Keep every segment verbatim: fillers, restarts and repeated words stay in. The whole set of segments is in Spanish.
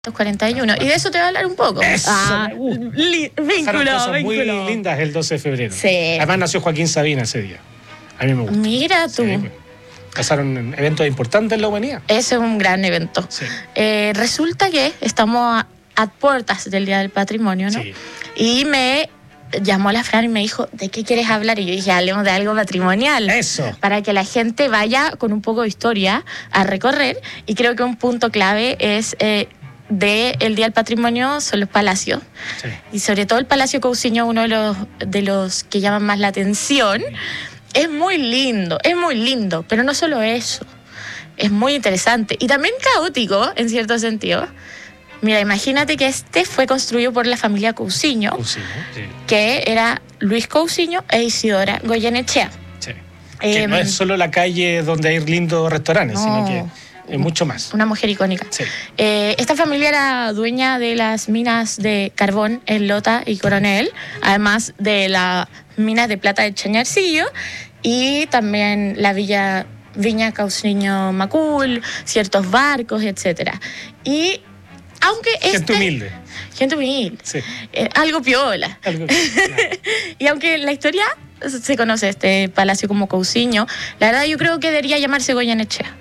cuarenta y uno. Y de eso te voy a hablar un poco. Eso, ah, me gusta. li- vínculo, cosas vínculo. muy lindas el doce de febrero. Sí. Además nació Joaquín Sabina ese día. A mí me gusta. Mira tú. Sí, pues. Pasaron eventos importantes en la humanidad. Ese es un gran evento. Sí. Eh, resulta que estamos a, a puertas del Día del Patrimonio, ¿no? Sí. Y me llamó la Fran y me dijo, ¿de qué quieres hablar? Y yo dije, hablemos de algo patrimonial. Eso. Para que la gente vaya con un poco de historia a recorrer. Y creo que un punto clave es... Eh, del Día del Patrimonio son los palacios. Sí. Y sobre todo el Palacio Cousiño, uno de los, de los que llaman más la atención. Es muy lindo, es muy lindo, pero no solo eso. Es muy interesante y también caótico, en cierto sentido. Mira, imagínate que este fue construido por la familia Cousiño, Cousiño, sí. que era Luis Cousiño e Isidora Goyenechea. Sí. Que Eh, no es solo la calle donde hay lindos restaurantes, no. sino que es mucho más. Una mujer icónica. Sí. Eh, esta familia era dueña de las minas de carbón en Lota y Coronel, además de las minas de plata de Chañarcillo y también la villa Viña Cousiño Macul, ciertos barcos, etcétera. Y aunque Gente este, humilde. gente humilde, Sí. eh, algo piola. Algo- claro. Y aunque la historia se conoce este palacio como Cousiño, la verdad yo creo que debería llamarse Goyenechea.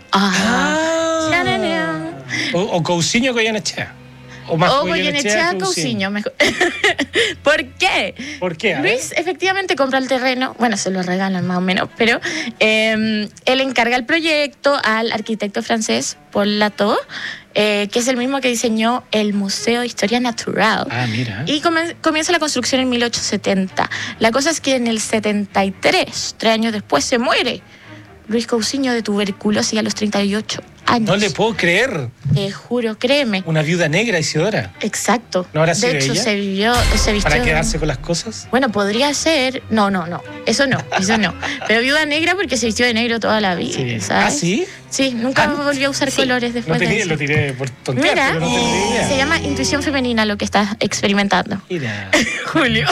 Ah. Chananán. O, o Cousiño Goyenechea. O más O Goyenechea Goyenechea Cousiño, mejor. ¿Por qué? ¿Por qué? A ver. Luis efectivamente compra el terreno, bueno, se lo regalan más o menos, pero eh, él encarga el proyecto al arquitecto francés Paul Lateau, eh, que es el mismo que diseñó el Museo de Historia Natural. Ah, mira. Y come- comienza la construcción en mil ochocientos setenta. La cosa es que en el setenta y tres, tres años después, se muere Luis Cousiño de tuberculosis a los treinta y ocho años. No le puedo creer. Te juro, créeme. Una viuda negra, Isidora. Exacto. ¿No habrá de sido hecho, ella? se vivió, se vistió. Para quedarse con las cosas. Bueno, podría ser. No, no, no. Eso no, eso no. Pero viuda negra porque se vistió de negro toda la vida, Sí. ¿sabes? ¿Ah, sí? Sí, nunca Ah, volvió a usar sí. colores Lo, después de tenía, eso. lo tiré por tontear, Mira, pero no tenía idea. se llama intuición femenina lo que estás experimentando. Mira. Julio.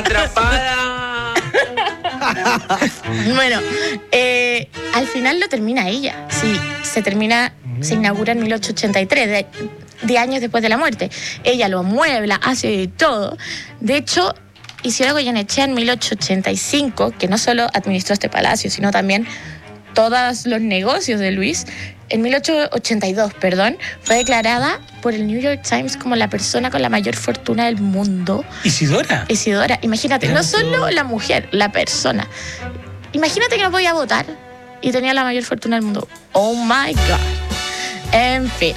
Atrapada. Bueno, eh, al final lo termina ella. Sí, se termina, se inaugura en mil ochocientos ochenta y tres, de, de años después de la muerte. Ella lo amuebla, hace de todo. De hecho, Isidora Goyenechea en mil ochocientos ochenta y cinco, que no solo administró este palacio, sino también todos los negocios de Luis, en mil ochocientos ochenta y dos, perdón, fue declarada por el New York Times como la persona con la mayor fortuna del mundo. ¿Isidora? Isidora, imagínate, no Pero- solo la mujer, la persona. Imagínate que no podía votar y tenía la mayor fortuna del mundo. Oh my God. En fin.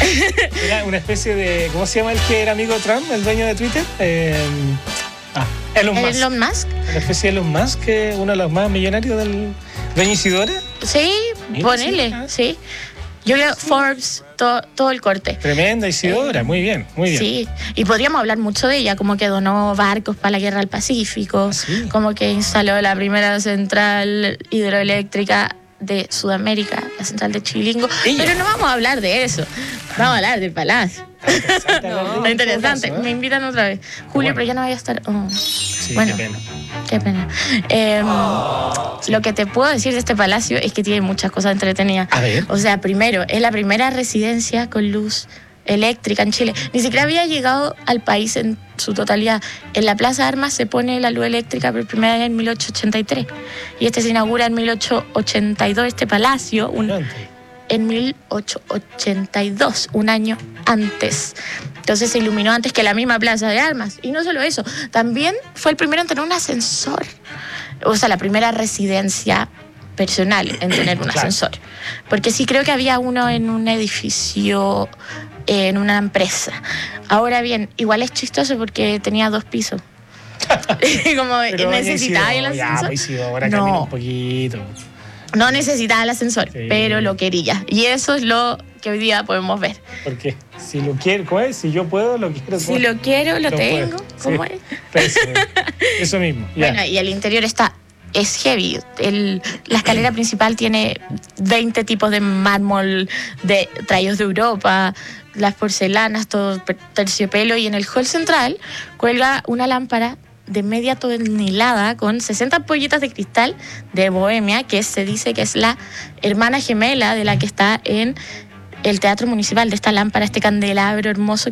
Era una especie de... ¿Cómo se llama el que era amigo de Trump, el dueño de Twitter? Eh, ah, Elon Musk. Elon Musk. Una especie de Elon Musk, que uno de los más millonarios del... ¿Doña Isidora? Sí, Mira, ponele, sí, ah. sí. Yo leo Forbes, todo, todo el corte. Tremenda Isidora, muy bien, muy bien. Sí, y podríamos hablar mucho de ella, como que donó barcos para la guerra del Pacífico, ¿Ah, sí? como que instaló la primera central hidroeléctrica de Sudamérica, la central de Chilingo. Ella. Pero no vamos a hablar de eso, vamos a hablar del palacio. Interesante hablar de Está ella en interesante, todo caso, me ¿eh? invitan otra vez. Julio, Bueno. pero ya no voy a estar... oh. Sí, Bueno. qué pena. Qué pena. Eh, Lo que te puedo decir de este palacio es que tiene muchas cosas entretenidas. A ver. O sea, primero, es la primera residencia con luz eléctrica en Chile. Ni siquiera había llegado al país en su totalidad. En la Plaza de Armas se pone la luz eléctrica por primera vez en mil ochocientos ochenta y tres. Y este se inaugura en mil ochocientos ochenta y dos, este palacio, un, en mil ochocientos ochenta y dos, un año antes. Entonces se iluminó antes que la misma Plaza de Armas. Y no solo eso, también fue el primero en tener un ascensor. O sea, la primera residencia personal en tener un Claro. ascensor. Porque sí creo que había uno en un edificio, eh, en una empresa. Ahora bien, igual es chistoso porque tenía dos pisos. Como Pero doña necesitaba el Isidora, ya, ascensor. pues Isidora, No. camina un poquito. No necesitaba el ascensor, Sí. pero lo quería. Y eso es lo que hoy día podemos ver. Porque si lo quiero, ¿cómo es? Si yo puedo, lo quiero. Si lo quiero, lo, Lo tengo. puedo, ¿Cómo sí. es? Eso, eso mismo. Ya. Bueno, y el interior está... Es heavy. El, la escalera principal tiene veinte tipos de mármol de traídos de Europa, las porcelanas, todo terciopelo. Y en el hall central cuelga una lámpara de media tonelada con sesenta ampolletas de cristal de Bohemia, que se dice que es la hermana gemela de la que está en el teatro municipal, de esta lámpara, este candelabro hermoso